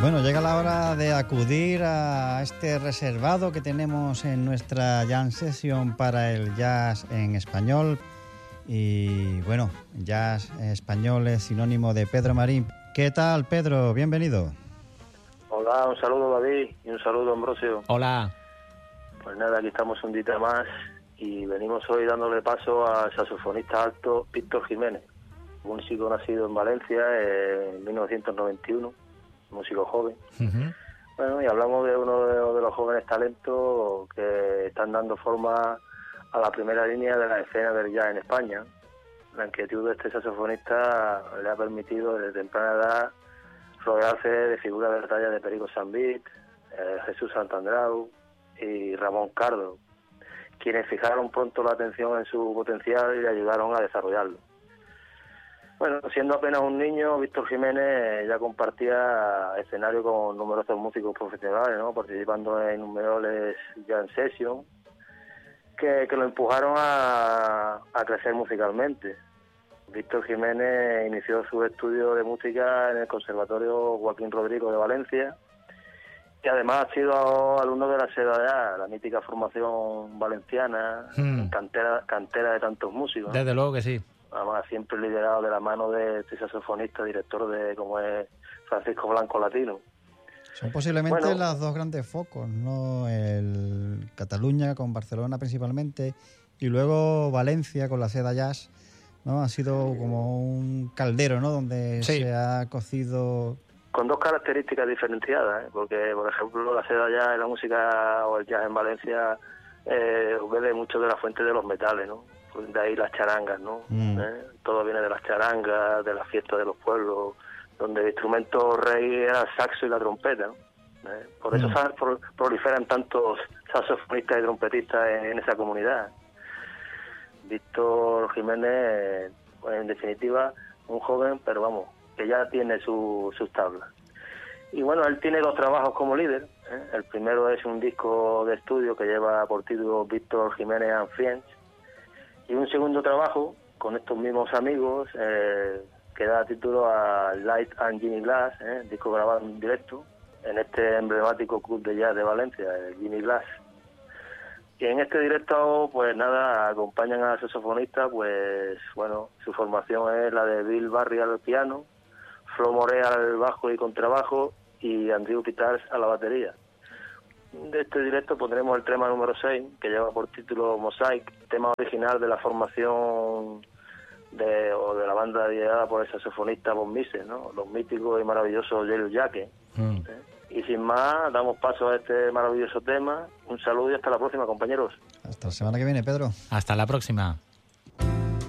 Bueno, llega la hora de acudir a este reservado que tenemos en nuestra Jam Session para el jazz en español. Y bueno, jazz español es sinónimo de Pedro Marín. ¿Qué tal, Pedro? Bienvenido. Hola, un saludo, David, y un saludo, Ambrosio. Hola. Pues nada, aquí estamos un día más y venimos hoy dándole paso al saxofonista alto Víctor Jiménez, músico nacido en Valencia en 1991, músico joven. Uh-huh. Bueno, y hablamos de uno de los jóvenes talentos que están dando forma a la primera línea de la escena del jazz en España. La inquietud de este saxofonista le ha permitido desde temprana edad rodearse de figuras de la talla de Perico Sambit, Jesús Santandreu y Ramón Cardo, quienes fijaron pronto la atención en su potencial y le ayudaron a desarrollarlo. Bueno, siendo apenas un niño, Víctor Jiménez ya compartía escenario con numerosos músicos profesionales, ¿no?, participando en innumerables jam sessions que lo empujaron a crecer musicalmente. Víctor Jiménez inició su estudio de música en el Conservatorio Joaquín Rodrigo de Valencia y además ha sido alumno de la SEDA, la mítica formación valenciana, cantera de tantos músicos, ¿no? Desde luego que sí. Además, siempre liderado de la mano de este saxofonista, director de como es Francisco Blanco Latino. Son posiblemente los dos grandes focos, ¿no? El Cataluña con Barcelona principalmente y luego Valencia con la SEDA Jazz, ¿no? Ha sido como un caldero, ¿no?, donde se ha cocido. Con dos características diferenciadas, ¿eh? Porque, por ejemplo, la SEDA Jazz, la música o el jazz en Valencia bebe mucho de la fuente de los metales, ¿no? De ahí las charangas, ¿no? Todo viene de las charangas, de las fiestas de los pueblos, donde el instrumento rey era el saxo y la trompeta, ¿no? Por eso proliferan tantos saxofonistas y trompetistas en esa comunidad. Víctor Jiménez, pues, en definitiva, un joven, pero vamos, que ya tiene sus tablas. Y bueno, él tiene dos trabajos como líder, ¿eh? El primero es un disco de estudio que lleva por título Víctor Jiménez and Friends, y un segundo trabajo con estos mismos amigos que da título a Light and Ginny Glass, disco grabado en directo en este emblemático club de jazz de Valencia, el Ginny Glass. Y en este directo, pues nada, acompañan al saxofonista, pues bueno, su formación es la de Bill Barry al piano, Flo Moré al bajo y contrabajo y Andrew Pitars a la batería. De este directo pondremos el tema número 6, que lleva por título Mosaic, tema original de la formación de la banda liderada por el saxofonista Bob Mises, ¿no?, los míticos y maravillosos Yellow Jackets. Y sin más, damos paso a este maravilloso tema. Un saludo y hasta la próxima, compañeros. Hasta la semana que viene, Pedro. Hasta la próxima.